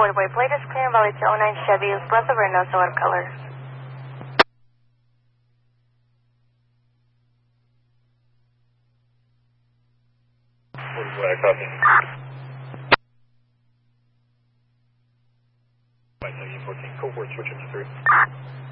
Boy, plate is clear, Valley to 09 Chevy, Plaza Reynosa, what color? Boy, copy. White 14, cohort switching to 3.